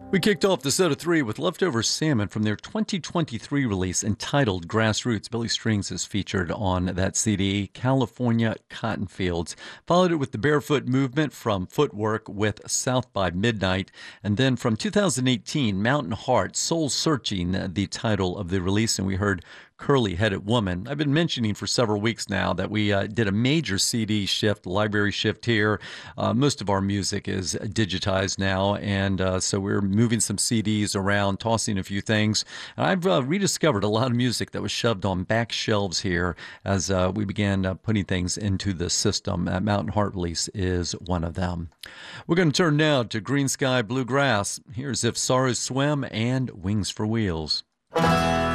We kicked off the set of three with Leftover Salmon from their 2023 release entitled Grassroots. Billy Strings is featured on that CD, California Cotton Fields. Followed it with the Barefoot Movement from Footwork with South by Midnight. And then from 2018, Mountain Heart, Soul Searching, the title of the release. And we heard Curly-Headed Woman. I've been mentioning for several weeks now that we did a major CD shift, library shift here. Most of our music is digitized now, and so we're moving some CDs around, tossing a few things. And I've rediscovered a lot of music that was shoved on back shelves here as we began putting things into the system. Mountain Heart release is one of them. We're going to turn now to Green Sky Bluegrass. Here's If Sorrows Swim and Wings for Wheels.